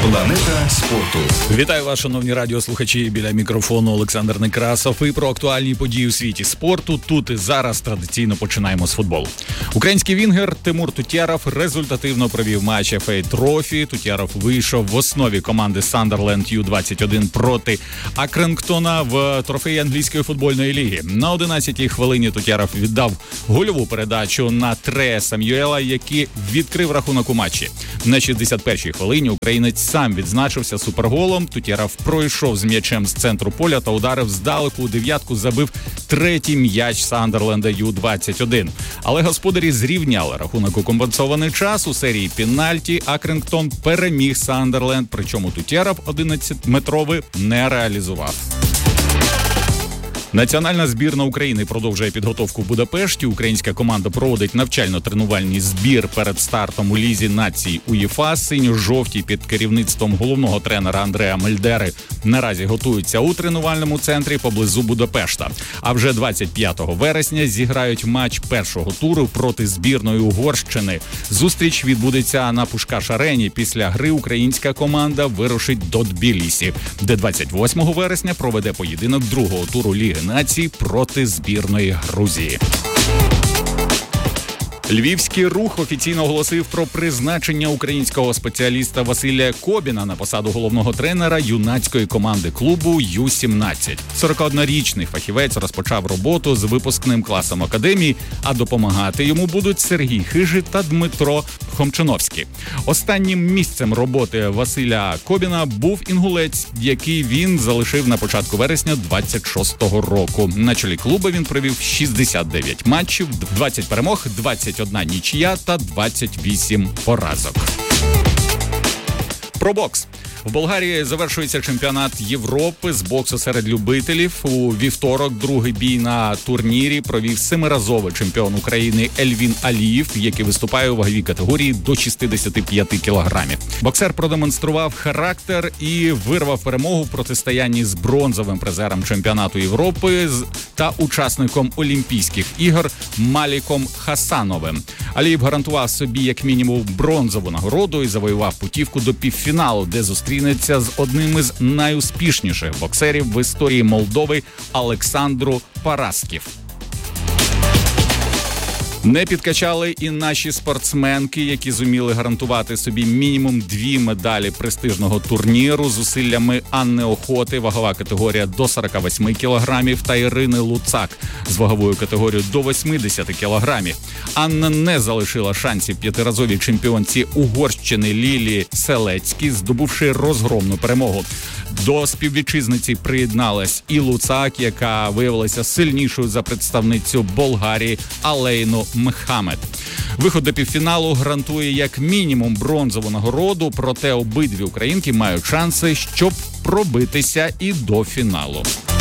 Планета спорту. Вітаю вас, шановні радіослухачі. Біля мікрофону Олександр Некрасов. І про актуальні події у світі спорту тут і зараз традиційно починаємо з футболу. Український вінгер Тимур Тутєров результативно провів матч FA Trophy. Тутєров вийшов в основі команди Sunderland U21 проти Акрингтона в трофеї англійської футбольної ліги. На 11-й хвилині Тутєров віддав гольову передачу на Трея Сам'юела, який відкрив рахунок у матчі. На 61-й хвилині українець сам відзначився суперголом. Тутєров пройшов з м'ячем з центру поля та ударив здалеку у дев'ятку, забив третій м'яч Сандерленда Ю-21. Але господарі зрівняли рахунок у компенсований час. У серії пенальті Акрингтон переміг Сандерленд, причому Тутєров 11-метровий не реалізував. Національна збірна України продовжує підготовку в Будапешті. Українська команда проводить навчально-тренувальний збір перед стартом у Лізі націй УЄФА. Синьо-жовті під керівництвом головного тренера Андреа Мельдери наразі готуються у тренувальному центрі поблизу Будапешта. А вже 25 вересня зіграють матч першого туру проти збірної Угорщини. Зустріч відбудеться на Пушкаш-арені. Після гри українська команда вирушить до Тбілісі, де 28 вересня проведе поєдинок другого туру Ліги націй проти збірної Грузії. Львівський Рух офіційно оголосив про призначення українського спеціаліста Василя Кобіна на посаду головного тренера юнацької команди клубу Ю-17. 41-річний фахівець розпочав роботу з випускним класом академії, а допомагати йому будуть Сергій Хижий та Дмитро Хомчиновський. Останнім місцем роботи Василя Кобіна був Інгулець, який він залишив на початку вересня 26-го року. На чолі клубу він провів 69 матчів, 20 перемог, 21 нічия та 28 поразок. Про бокс. В Болгарії завершується чемпіонат Європи з боксу серед любителів. У вівторок другий бій на турнірі провів 7-разовий чемпіон України Ельвін Алієв, який виступає у ваговій категорії до 65 кілограмів. Боксер продемонстрував характер і вирвав перемогу в протистоянні з бронзовим призером чемпіонату Європи та учасником Олімпійських ігор Маліком Хасановим. Алієв гарантував собі як мінімум бронзову нагороду і завоював путівку до півфіналу, де зустрінеться з одним із найуспішніших боксерів в історії Молдови Олександру Парасків. Не підкачали і наші спортсменки, які зуміли гарантувати собі мінімум 2 медалі престижного турніру зусиллями Анни Охоти, вагова категорія до 48 кілограмів, та Ірини Луцак з ваговою категорією до 80 кілограмів. Анна не залишила шансів п'ятиразовій чемпіонці Угорщини Лілії Селецькій, здобувши розгромну перемогу. До співвітчизниці приєдналась і Луцак, яка виявилася сильнішою за представницю Болгарії Алейну Мехамед. Виход до півфіналу гарантує як мінімум бронзову нагороду, проте обидві українки мають шанси, щоб пробитися і до фіналу.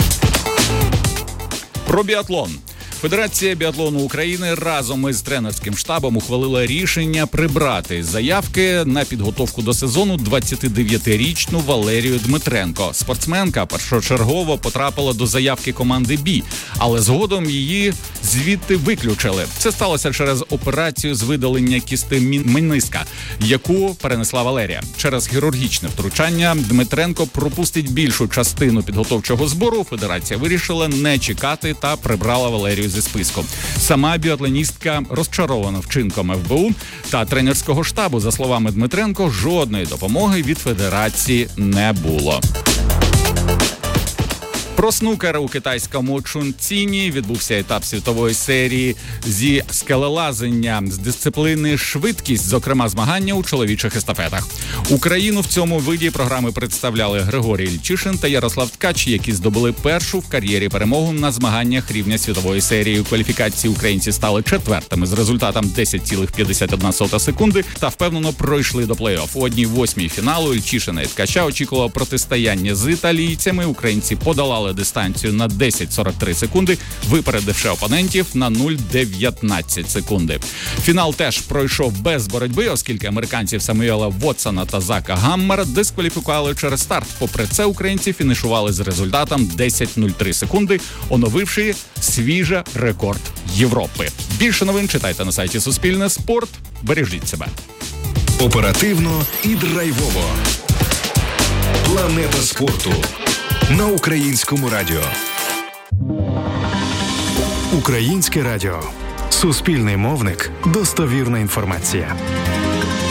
Про біатлон. Федерація біатлону України разом із тренерським штабом ухвалила рішення прибрати заявки на підготовку до сезону 29-річну Валерію Дмитренко. Спортсменка першочергово потрапила до заявки команди «Бі», але згодом її звідти виключили. Це сталося через операцію з видалення кісти мениска, яку перенесла Валерія. Через хірургічне втручання Дмитренко пропустить більшу частину підготовчого збору. Федерація вирішила не чекати та прибрала Валерію зі списку. Сама біатлоністка розчарована вчинком ФБУ та тренерського штабу. За словами Дмитренко, жодної допомоги від федерації не було. Про снукер у китайському Чунціні відбувся етап світової серії зі скелелазання з дисципліни швидкість, зокрема змагання у чоловічих естафетах. Україну в цьому виді програми представляли Григорій Ільчишин та Ярослав Ткач, які здобули першу в кар'єрі перемогу на змаганнях рівня світової серії. У кваліфікації українці стали четвертими з результатом 10,51 секунди та впевнено пройшли до плей-офф. У 1/8 фіналу Ільчишина і Ткача очікувало протистояння з італійцями. Українці подолали дистанцію на 10,43 секунди, випередивши опонентів на 0,19 секунди. Фінал теж пройшов без боротьби, оскільки американців Самуела Вотсона та Зака Гаммера дискваліфікували через старт. Попри це, українці фінішували з результатом 10,03 секунди, оновивши свіжий рекорд Європи. Більше новин читайте на сайті Суспільне Спорт. Бережіть себе. Оперативно і драйвово. Планета спорту на Українському радіо. Українське радіо. Суспільний мовник. Достовірна інформація.